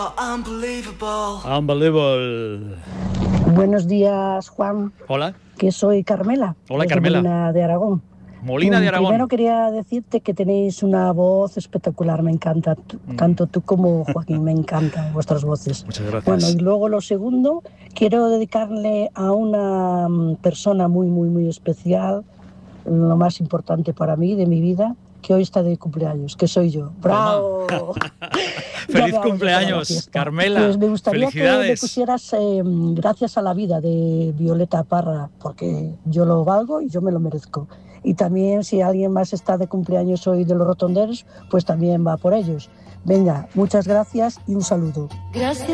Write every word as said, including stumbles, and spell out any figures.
Unbelievable. Buenos días, Juan. Hola. Que soy Carmela. Hola, desde Carmela. Molina de Aragón. Molina de Aragón. Primero quería decirte que tenéis una voz espectacular, me encanta. Tú- Mm. Tanto tú como Joaquín, me encantan vuestras voces. Muchas gracias. Bueno, y luego lo segundo, quiero dedicarle a una mm, persona muy, muy, muy especial, lo más importante para mí de mi vida, que hoy está de cumpleaños, que soy yo. ¡Bravo! Ya Feliz me hago yo toda la cumpleaños, fiesta. Carmela. Pues me gustaría que me Felicidades. pusieras eh, Gracias a la vida de Violeta Parra, porque yo lo valgo y yo me lo merezco. Y también si alguien más está de cumpleaños hoy de los rotonderos, pues también va por ellos. Venga, muchas gracias y un saludo. Gracias.